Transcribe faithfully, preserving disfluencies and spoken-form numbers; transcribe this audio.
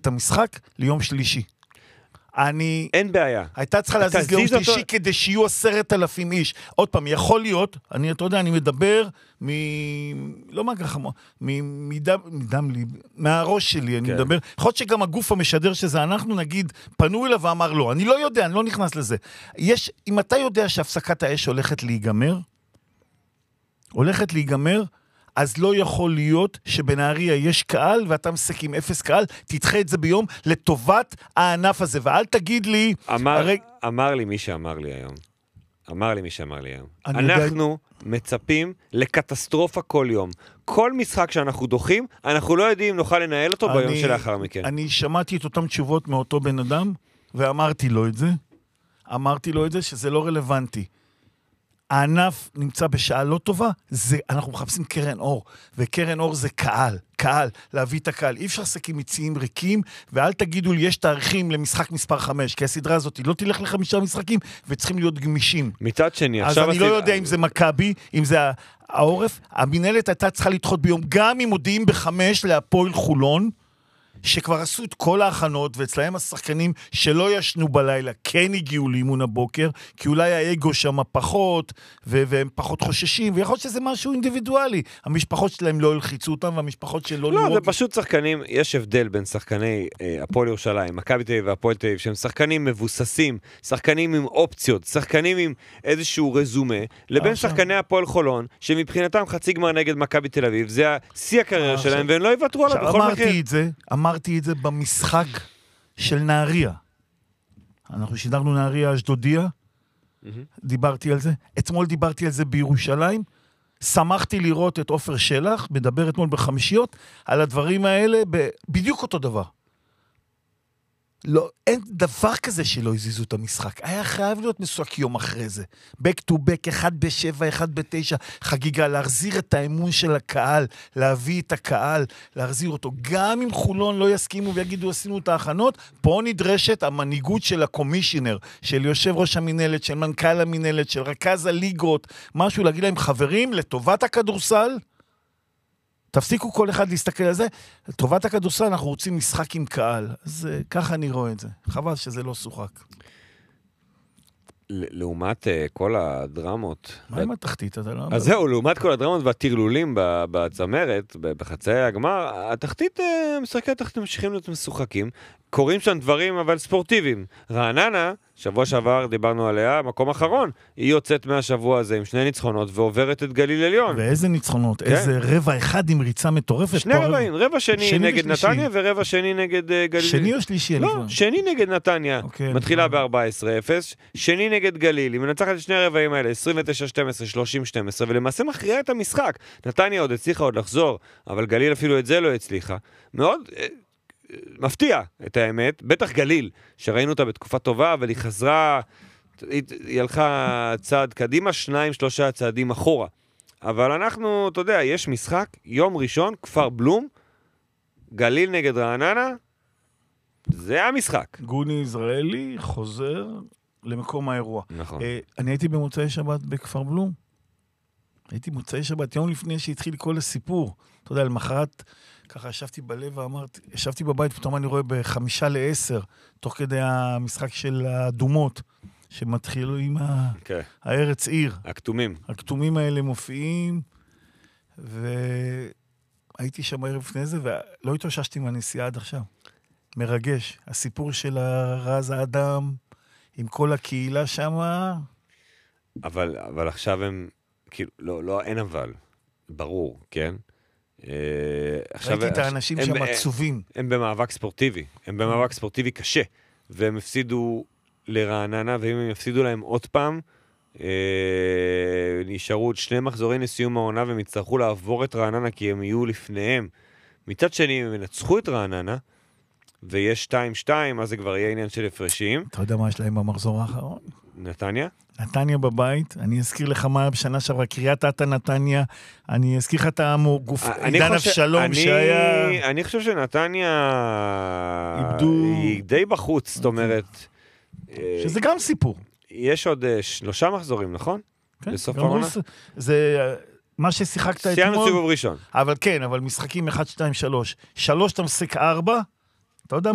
את המשחק ליום שלישי. אני... אין בעיה. הייתה צריכה להזיז ליום שלישי כדי שיהיו עשרת אלפים איש. עוד פעם, יכול להיות, אני, אתה יודע, אני מדבר מ... לא מה ככה, מדם, מדם לי, מהראש שלי, אני מדבר. יכול להיות שגם הגוף המשדר שזה, אנחנו נגיד, פנו אליו ואמר לא. אני לא יודע, אני לא נכנס לזה. יש, אם אתה יודע שהפסקת האש הולכת להיגמר, הולכת להיגמר, אז לא יכול להיות שבנהריה יש קהל, ואתה מסק עם אפס קהל, תדחה את זה ביום לטובת הענף הזה, ואל תגיד לי... אמר, הרי... אמר לי מי שאמר לי היום. אמר לי מי שאמר לי היום. אנחנו יודע... מצפים לקטסטרופה כל יום. כל משחק שאנחנו דוחים, אנחנו לא יודעים אם נוכל לנהל אותו אני, ביום שלאחר מכן. אני שמעתי את אותם תשובות מאותו בן אדם, ואמרתי לו את זה. אמרתי לו את זה שזה לא רלוונטי. הענף נמצא בשעה לא טובה, זה, אנחנו מחפשים קרן אור, וקרן אור זה קהל, קהל, להביא את הקהל. אי אפשר לסקים מציעים ריקים, ואל תגידו לי, יש תאריכים למשחק מספר חמש, כי הסדרה הזאת לא תלך לחמישה משחקים, וצריכים להיות גמישים. מצד שני, אז אני הסד... לא יודע אם זה מכבי, אם זה העורף, המנהלת הייתה צריכה לדחות ביום, גם אם מודיעים בחמש להפועל חולון, שכבר עשו את כל ההכנות, ואצלהם השחקנים שלא ישנו בלילה, כן הגיעו לאימון הבוקר, כי אולי האגו שם פחות, ו- והם פחות חוששים, ויכול שזה משהו אינדיבידואלי. המשפחות שלהם לא הלחיצו אותם, והמשפחות שלא... לא, זה פשוט שחקנים, יש הבדל בין שחקני אה, הפועל ירושלים, מכבי תל אביב והפועל תל אביב, שהם שחקנים מבוססים, שחקנים עם אופציות, שחקנים עם איזשהו רזומה, לבין שחקני הפועל חולון, שמבחינתם חצי גמר נגד מכבי תל אביב, זה השיא הקריירה שלהם, והם לא יוותרו עליו בכל מחיר. אמרתי את זה במשחק של נהריה. אנחנו שידרנו נהריה אשדודיה, mm-hmm. דיברתי על זה. אתמול דיברתי על זה בירושלים. שמחתי לראות את עופר שלח, מדבר אתמול בחמישיות, על הדברים האלה בדיוק אותו דבר. לא, אין דבר כזה שלא הזיזו את המשחק. היה חייב להיות משחק יום אחרי זה. back to back, אחד בשבע, אחד בתשע, חגיגה, להחזיר את האמון של הקהל, להביא את הקהל, להחזיר אותו. גם אם חולון לא יסכימו ויגידו, עשינו את ההכנות, פה נדרשת המנהיגות של הקומישיונר, של יושב ראש המנהלת, של מנכ"ל המנהלת, של רכז הליגות, משהו להגיד להם, חברים, לטובת הכדורסל, תפסיקו כל אחד להסתכל על זה. לטובת הכדורסל אנחנו רוצים משחק עם קהל. אז ככה אני רואה את זה. חבל שזה לא שוחק. לעומת כל הדרמות... מה עם התחתית? אז זהו, לעומת כל הדרמות והתרלולים בצמרת, בחצאי הגמר, התחתית, משחקי התחתית ממשיכים להיות משוחקים. קוראים שם דברים אבל ספורטיביים. רעננה, שבוע שעבר דיברנו עליה, מקום אחרון, היא יוצאת מהשבוע הזה עם שני ניצחונות ועוברת את גליל עליון. ואיזה ניצחונות? כן. איזה רבע אחד עם ריצה מטורפת? שני רבעים, רבע, רבע שני, שני נגד ושלישי. נתניה ורבע שני נגד uh, גליל. שני או שלישי? לא, שני נגד נתניה, אוקיי, מתחילה ב-ארבע עשרה אפס, שני נגד גליל, היא מנצחת את שני הרבעים האלה, עשרים ותשע שתים עשרה, שלושים שתים עשרה, ולמעשה מכריעה את המשחק. נתניה עוד הצליחה עוד לחזור, אבל גליל אפילו את זה לא הצליחה. מאוד... מפתיע את האמת, בטח גליל, שראינו אותה בתקופה טובה, אבל היא חזרה, היא, היא הלכה צעד קדימה, שניים, שלושה צעדים אחורה. אבל אנחנו, אתה יודע, יש משחק, יום ראשון, כפר בלום, גליל נגד רעננה, זה המשחק. גוני יזרעאלי חוזר למקום האירוע. נכון. אה, אני הייתי במוצאי שבת בכפר בלום, הייתי במוצאי שבת, יום לפני שהתחיל כל הסיפור, אתה יודע, למחרת, ככה ישבתי בלב ואמרתי, ישבתי בבית, פתאום אני רואה בחמישה לעשר, תוך כדי המשחק של האדומות, שמתחילו עם ה... okay. הארץ עיר. הכתומים. הכתומים האלה מופיעים, והייתי שם ערב לפני זה, ולא התאוששתי מהנסיעה עד עכשיו. מרגש. הסיפור של הרז האדם, עם כל הקהילה שם. אבל, אבל עכשיו הם, כאילו, לא, לא, אין אבל. ברור, כן? ראיתי את האנשים שם עצובים. הם במאבק ספורטיבי, הם במאבק ספורטיבי קשה, והם הפסידו לרעננה, ואם הם הפסידו להם עוד פעם, נשארו עוד שני מחזורים לסיום העונה, והם יצטרכו לעבור את רעננה, כי הם יהיו לפניהם. מצד שני, הם ינצחו את רעננה, ויש שתיים שתיים, אז זה כבר יהיה עניין של הפרשים. אתה יודע מה יש להם במחזור האחרון? נתניה? נתניה בבית, אני אזכיר לך מה בשנה שעברה, קריית אתא נתניה, אני אזכיר לך את הגוף, עידן אבשלום שהיה... אני חושב שנתניה היא די בחוץ, זאת אומרת... שזה גם סיפור. יש עוד שלושה מחזורים, נכון? בסוף העונה? זה... מה ששיחקת אתמול... סיימנו סיבוב ראשון. אבל כן, אבל משחקים אחד, שתיים, שלוש. שלוש אתה מסק ארבע, אתה יודע